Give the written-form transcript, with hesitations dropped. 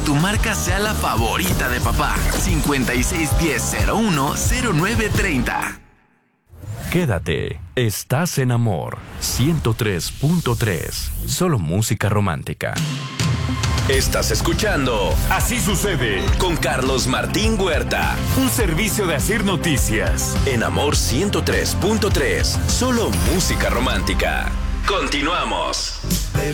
tu marca sea la favorita de papá. 5610-010930. Quédate, estás en Amor 103.3. Solo música romántica. Estás escuchando Así sucede con Carlos Martín Huerta. Un servicio de Asir Noticias. En Amor 103.3. Solo música romántica. Continuamos.